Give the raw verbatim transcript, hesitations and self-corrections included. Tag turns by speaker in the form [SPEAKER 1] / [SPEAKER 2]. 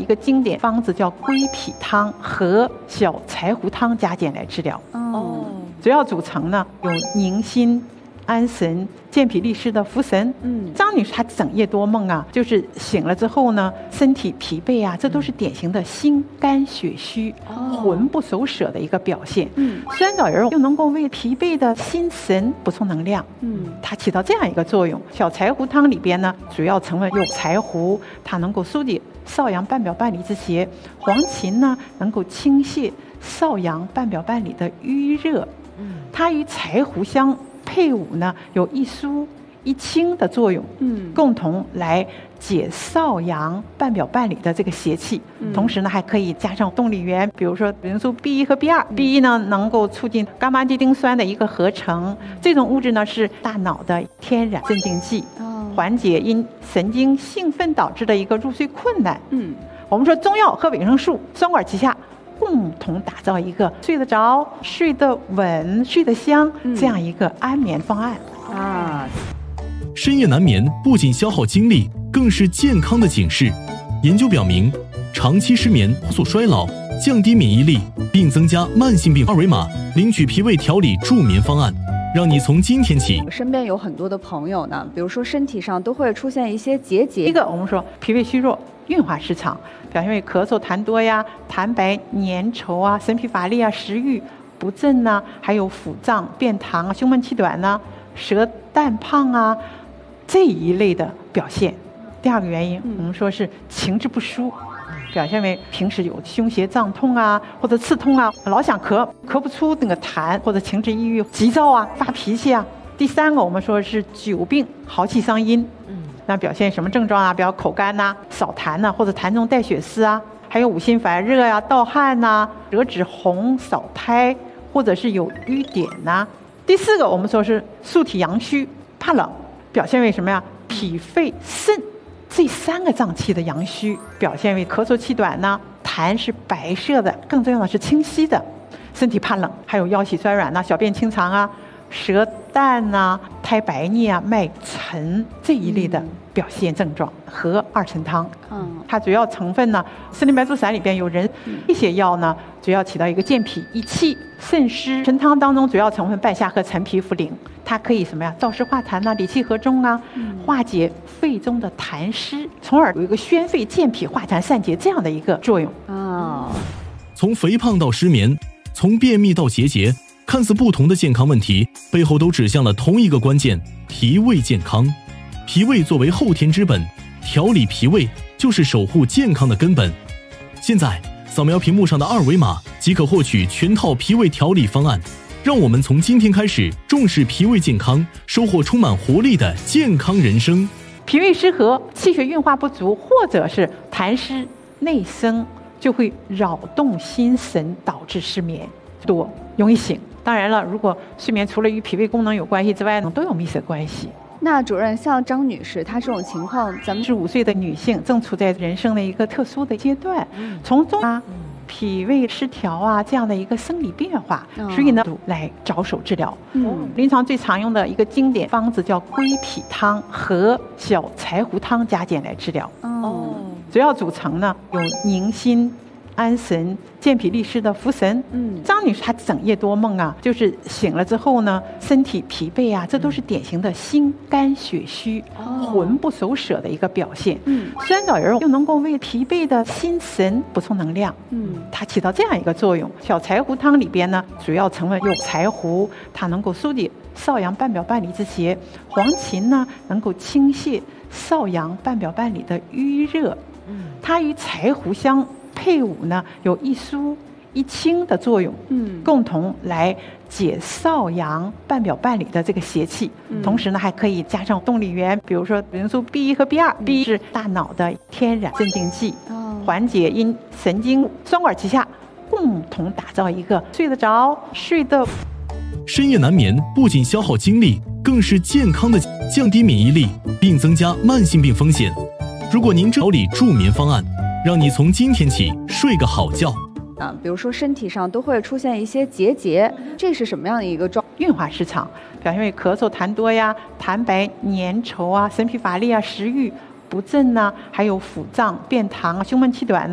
[SPEAKER 1] 一个经典方子叫归脾汤和小柴胡汤加减来治疗。
[SPEAKER 2] 哦，
[SPEAKER 1] 主要组成呢有宁心、安神、健脾利湿的茯神。
[SPEAKER 2] 嗯，
[SPEAKER 1] 张女士她整夜多梦啊，就是醒了之后呢，身体疲惫啊，这都是典型的心肝血虚、
[SPEAKER 2] 哦、
[SPEAKER 1] 魂不守舍的一个表现。
[SPEAKER 2] 嗯，
[SPEAKER 1] 酸枣仁又能够为疲惫的心神补充能量。
[SPEAKER 2] 嗯，
[SPEAKER 1] 它起到这样一个作用。小柴胡汤里边呢，主要成分有柴胡，它能够疏解少阳半表半里之邪；黄芩呢，能够清泻少阳半表半里的瘀热。嗯，它与柴胡香配伍呢，有一疏一清的作用，嗯，共同来解少阳半表半里的这个邪气。嗯、同时呢，还可以加上动力源，比如说维生素 B 一 和 B 二。嗯、B 一呢，能够促进伽马地丁酸的一个合成，嗯、这种物质呢是大脑的天然镇静剂，哦、缓解因神经兴奋导致的一个入睡困难。嗯，我们说中药和维生素双管齐下，共同打造一个睡得着、睡得稳、睡得香、嗯、这样一个安眠方案啊。
[SPEAKER 3] 深夜难眠不仅消耗精力，更是健康的警示。研究表明，长期失眠速衰老、降低免疫力，并增加慢性病。二维码领取脾胃调理助眠方案，让你从今天起。
[SPEAKER 2] 我身边有很多的朋友呢，比如说身体上都会出现一些结节。
[SPEAKER 1] 一个我们说脾胃虚弱、运化失常，表现为咳嗽痰多呀、痰白粘稠啊、神疲乏力啊、食欲不振呐、啊，还有腹胀、便溏啊、胸闷气短呐、啊、舌淡胖啊这一类的表现。第二个原因，我们说是情志不舒，表现为平时有胸胁胀痛啊，或者刺痛啊，老想咳，咳不出那个痰，或者情志抑郁、急躁啊、发脾气啊。第三个，我们说是久病耗气伤阴，嗯，那表现什么症状啊？比如口干呐、啊、少痰呐、啊，或者痰中带血丝啊，还有五心烦热呀、啊、盗汗呐、啊、舌质红、少苔，或者是有瘀点呐、啊。第四个，我们说是素体阳虚，怕冷，表现为什么呀？脾肺肾这三个脏器的阳虚，表现为咳嗽气短呢，痰是白色的，更重要的是清晰的，身体怕冷，还有腰膝酸软呐、小便清长啊、舌淡呐、苔白腻啊、脉沉这一类的表现症状。和二陈汤，嗯，它主要成分呢，四邻白术散里边有人这些药呢，主要起到一个健脾益气、渗湿。陈汤当中主要成分半夏和陈皮、茯苓，它可以什么呀？燥湿化痰呐、理气和中啊，化解肺中的痰湿，从而有一个宣肺健脾化痰散结这样的一个作用。
[SPEAKER 2] 哦，
[SPEAKER 3] 从肥胖到失眠，从便秘到结节，看似不同的健康问题，背后都指向了同一个关键：脾胃健康。脾胃作为后天之本，调理脾胃就是守护健康的根本。现在扫描屏幕上的二维码即可获取全套脾胃调理方案。让我们从今天开始重视脾胃健康，收获充满活力的健康人生。
[SPEAKER 1] 脾胃失和、气血运化不足，或者是痰湿内生，就会扰动心神，导致失眠多，容易醒。当然了，如果睡眠除了与脾胃功能有关系之外呢，都有密切关系。
[SPEAKER 2] 那主任，像张女士她这种情况，咱们
[SPEAKER 1] 是五岁的女性，正处在人生的一个特殊的阶段，从中啊脾胃失调啊这样的一个生理变化，所以呢来着手治疗。嗯，临床最常用的一个经典方子叫归脾汤和小柴胡汤加减来治疗。哦，主要组成呢有宁心、安神、健脾利湿的茯神。嗯，张女士她整夜多梦啊，就是醒了之后呢，身体疲惫啊，这都是典型的心肝血虚、哦、魂不守舍的一个表现。嗯，酸枣仁又能够为疲惫的心神补充能量。嗯，它起到这样一个作用。小柴胡汤里边呢，主要成分有柴胡，它能够疏解少阳半表半里之邪；黄芩呢，能够清泻少阳半表半里的瘀热。嗯，它与柴胡香配伍呢，有一疏一清的作用，嗯，共同来解少阳半表半里的这个邪气。嗯、同时呢，还可以加上动力源，比如说维生素 B 一 和 B 二。嗯、B 是大脑的天然镇静剂，哦、缓解因神经双管齐下，共同打造一个睡得着、睡得。
[SPEAKER 3] 深夜难眠不仅消耗精力，更是健康的降低免疫力，并增加慢性病风险。如果您调理助眠方案，让你从今天起睡个好觉。
[SPEAKER 2] 啊，比如说身体上都会出现一些结节，这是什么样的一个状？
[SPEAKER 1] 运化失常，表现为咳嗽痰多呀、痰白粘稠啊、神疲乏力啊、食欲不振呐、啊，还有腹胀、便溏啊、胸闷气短。